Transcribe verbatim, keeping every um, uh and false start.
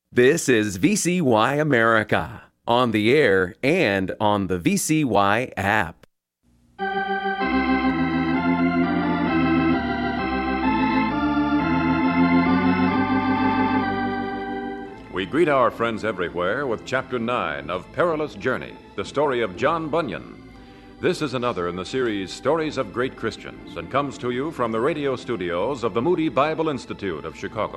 This is V C Y America, on the air and on the V C Y app. We greet our friends everywhere with Chapter nine of Perilous Journey, the story of John Bunyan. This is another in the series Stories of Great Christians and comes to you from the radio studios of the Moody Bible Institute of Chicago.